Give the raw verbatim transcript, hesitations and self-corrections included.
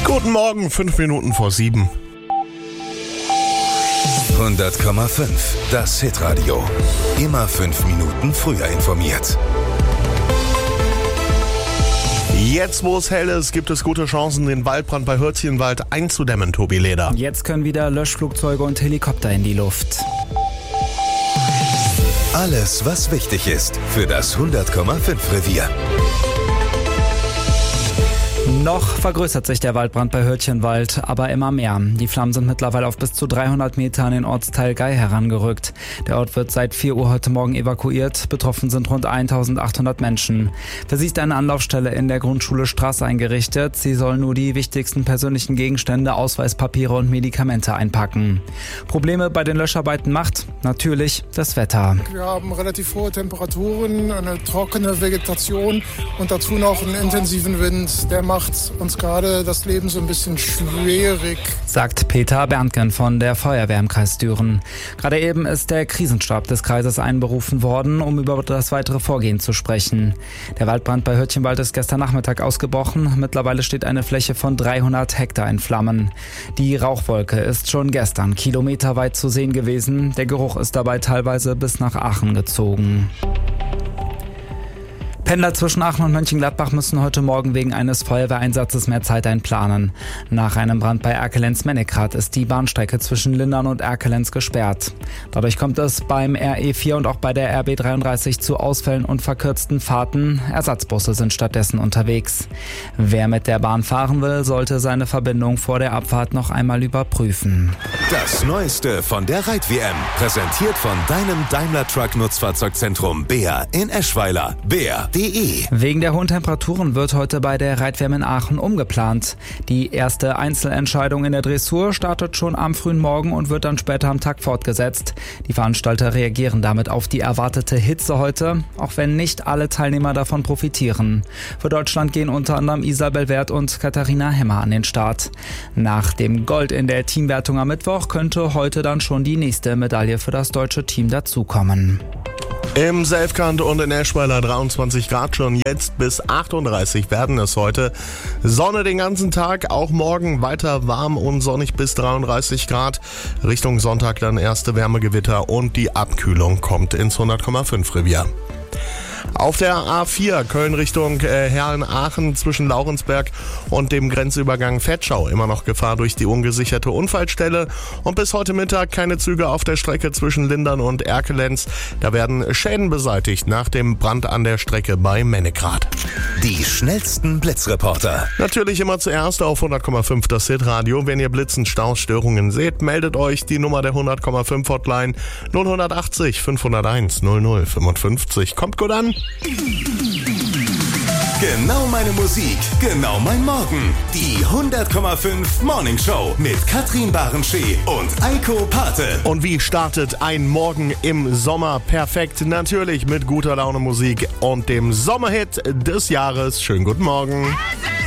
Guten Morgen, fünf Minuten vor sieben. hundert Komma fünf, das Hitradio. Immer fünf Minuten früher informiert. Jetzt, wo es hell ist, gibt es gute Chancen, den Waldbrand bei Hürtchenwald einzudämmen, Tobi Leder. Jetzt können wieder Löschflugzeuge und Helikopter in die Luft. Alles, was wichtig ist für das hundert Komma fünf Revier. Noch vergrößert sich der Waldbrand bei Hürtchenwald, aber immer mehr. Die Flammen sind mittlerweile auf bis zu dreihundert Meter an den Ortsteil Gei herangerückt. Der Ort wird seit vier Uhr heute Morgen evakuiert. Betroffen sind rund eintausendachthundert Menschen. Für sie ist eine Anlaufstelle in der Grundschule Straß eingerichtet. Sie soll nur die wichtigsten persönlichen Gegenstände, Ausweispapiere und Medikamente einpacken. Probleme bei den Löscharbeiten macht natürlich das Wetter. Wir haben relativ hohe Temperaturen, eine trockene Vegetation und dazu noch einen intensiven Wind, der macht uns gerade das Leben so ein bisschen schwierig, sagt Peter Berntgen von der Feuerwehr im Kreis Düren. Gerade eben ist der Krisenstab des Kreises einberufen worden, um über das weitere Vorgehen zu sprechen. Der Waldbrand bei Hürtchenwald ist gestern Nachmittag ausgebrochen. Mittlerweile steht eine Fläche von dreihundert Hektar in Flammen. Die Rauchwolke ist schon gestern kilometerweit zu sehen gewesen. Der Geruch ist dabei teilweise bis nach Aachen gezogen. Pendler zwischen Aachen und Mönchengladbach müssen heute Morgen wegen eines Feuerwehreinsatzes mehr Zeit einplanen. Nach einem Brand bei Erkelenz-Mennekrath ist die Bahnstrecke zwischen Lindern und Erkelenz gesperrt. Dadurch kommt es beim R E vier und auch bei der R B dreiunddreißig zu Ausfällen und verkürzten Fahrten. Ersatzbusse sind stattdessen unterwegs. Wer mit der Bahn fahren will, sollte seine Verbindung vor der Abfahrt noch einmal überprüfen. Das Neueste von der Reit-W M, präsentiert von deinem Daimler Truck Nutzfahrzeugzentrum Beer in Eschweiler. Beer. Wegen der hohen Temperaturen wird heute bei der Reit-W M in Aachen umgeplant. Die erste Einzelentscheidung in der Dressur startet schon am frühen Morgen und wird dann später am Tag fortgesetzt. Die Veranstalter reagieren damit auf die erwartete Hitze heute, auch wenn nicht alle Teilnehmer davon profitieren. Für Deutschland gehen unter anderem Isabel Werth und Katharina Hemmer an den Start. Nach dem Gold in der Teamwertung am Mittwoch könnte heute dann schon die nächste Medaille für das deutsche Team dazukommen. Im Selfkant und in Eschweiler dreiundzwanzig Grad schon, jetzt bis achtunddreißig werden es heute. Sonne den ganzen Tag, auch morgen weiter warm und sonnig bis dreiunddreißig Grad. Richtung Sonntag dann erste Wärmegewitter und die Abkühlung kommt ins hundert Komma fünf Revier. Auf der A vier Köln Richtung äh, Herlen-Aachen zwischen Laurensberg und dem Grenzübergang Vetschau immer noch Gefahr durch die ungesicherte Unfallstelle und bis heute Mittag keine Züge auf der Strecke zwischen Lindern und Erkelenz. Da werden Schäden beseitigt nach dem Brand an der Strecke bei Mennekrath. Die schnellsten Blitzreporter. Natürlich immer zuerst auf hundert Komma fünf das Hitradio. Wenn ihr Blitzen, Staus, Störungen seht, meldet euch. Die Nummer der hundert Komma fünf Hotline null achtzig fünfhunderteins null null fünfundfünfzig. Kommt gut an. Genau meine Musik, genau mein Morgen. Die hundert Komma fünf Morning Show mit Katrin Barenschee und Eiko Pate. Und wie startet ein Morgen im Sommer? Perfekt, natürlich mit guter Laune Musik und dem Sommerhit des Jahres. Schönen guten Morgen.